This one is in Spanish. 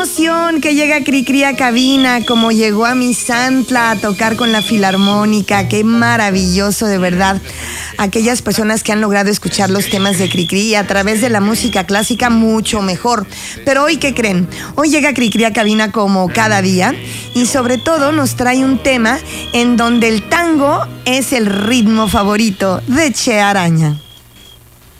Emoción que llega Cricri a cabina, como llegó a Misantla a tocar con la Filarmónica. Qué maravilloso, de verdad. Aquellas personas que han logrado escuchar los temas de Cricri a través de la música clásica, mucho mejor. Pero hoy, ¿qué creen? Hoy llega Cricri a cabina como cada día y sobre todo nos trae un tema en donde el tango es el ritmo favorito de Che Araña.